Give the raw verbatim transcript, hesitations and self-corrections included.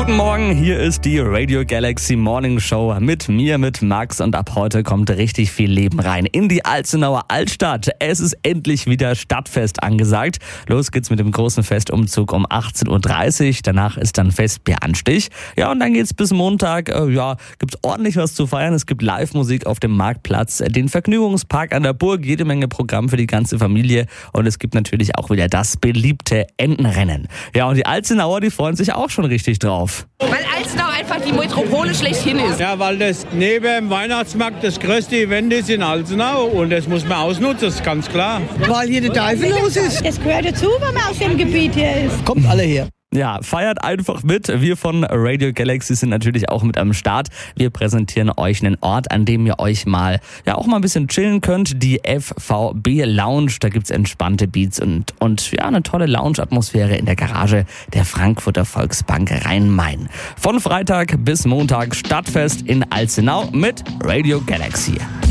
Guten Morgen, hier ist die Radio Galaxy Morning Show mit mir, mit Max, und ab heute kommt richtig viel Leben rein in die Alzenauer Altstadt. Es ist endlich wieder Stadtfest angesagt. Los geht's mit dem großen Festumzug um achtzehn Uhr dreißig. Danach ist dann Festbieranstich. Ja, und dann geht's bis Montag. Äh, ja, gibt's ordentlich was zu feiern. Es gibt Live-Musik auf dem Marktplatz, den Vergnügungspark an der Burg, jede Menge Programm für die ganze Familie, und es gibt natürlich auch wieder das beliebte Entenrennen. Ja, und die Alzenauer, die freuen sich auch schon richtig drauf. Weil Alzenau einfach die Metropole schlechthin ist. Ja, weil das neben dem Weihnachtsmarkt das größte Event ist in Alzenau, und das muss man ausnutzen, das ist ganz klar. Weil hier der Teufel los ist. Es gehört dazu, wenn man aus dem Gebiet hier ist. Kommt alle her. Ja, feiert einfach mit. Wir von Radio Galaxy sind natürlich auch mit am Start. Wir präsentieren euch einen Ort, an dem ihr euch mal, ja, auch mal ein bisschen chillen könnt. Die F V B Lounge. Da gibt's entspannte Beats und, und ja, eine tolle Lounge-Atmosphäre in der Garage der Frankfurter Volksbank Rhein-Main. Von Freitag bis Montag Stadtfest in Alzenau mit Radio Galaxy.